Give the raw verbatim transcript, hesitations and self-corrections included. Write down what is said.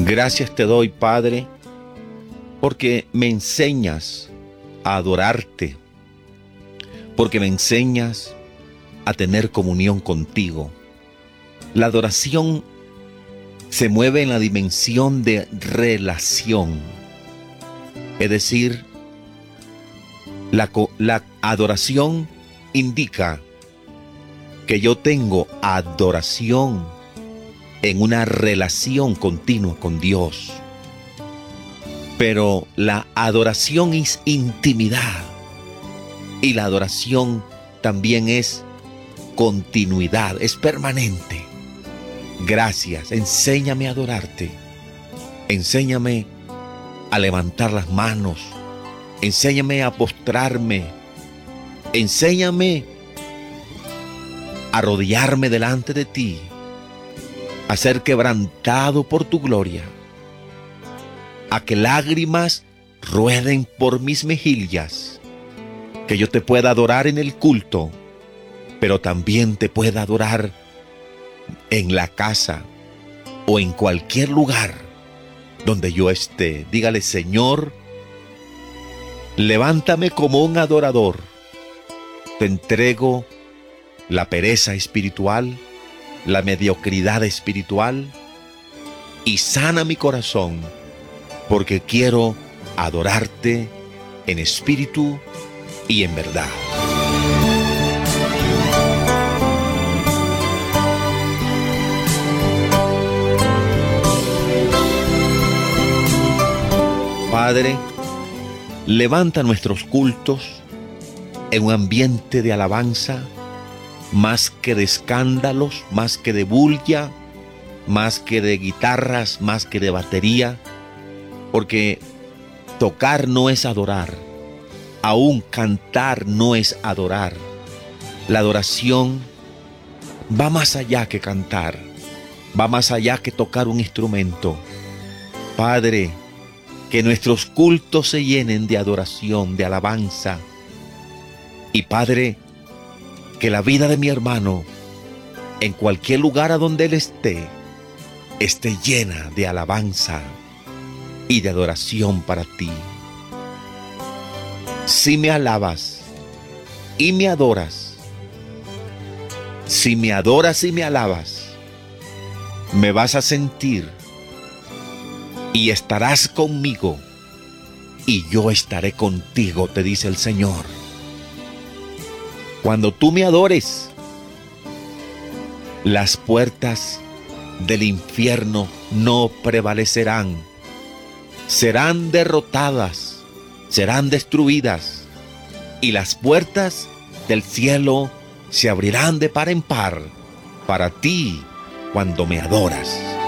Gracias te doy, Padre, porque me enseñas a adorarte, porque me enseñas a tener comunión contigo. La adoración se mueve en la dimensión de relación, es decir, la, la adoración indica que yo tengo adoración en una relación continua con Dios. Pero la adoración es intimidad y la adoración también es continuidad, es permanente. Gracias, enséñame a adorarte, enséñame a levantar las manos, enséñame a postrarme, enséñame a arrodillarme delante de ti, a ser quebrantado por tu gloria, a que lágrimas rueden por mis mejillas, que yo te pueda adorar en el culto, pero también te pueda adorar en la casa o en cualquier lugar donde yo esté. Dígale: Señor, levántame como un adorador. Te entrego la pereza espiritual, la mediocridad espiritual, y sana mi corazón, porque quiero adorarte en espíritu y en verdad. Padre, levanta nuestros cultos en un ambiente de alabanza, más que de escándalos, más que de bulla, más que de guitarras, más que de batería, porque tocar no es adorar, aún cantar no es adorar. La adoración va más allá que cantar, va más allá que tocar un instrumento. Padre, que nuestros cultos se llenen de adoración, de alabanza. Y Padre, que la vida de mi hermano, en cualquier lugar a donde él esté, esté llena de alabanza y de adoración para ti. Si me alabas y me adoras, si me adoras y me alabas, me vas a sentir y estarás conmigo, y yo estaré contigo, te dice el Señor. Cuando tú me adores, las puertas del infierno no prevalecerán. Serán derrotadas, serán destruidas, y las puertas del cielo se abrirán de par en par para ti cuando me adoras.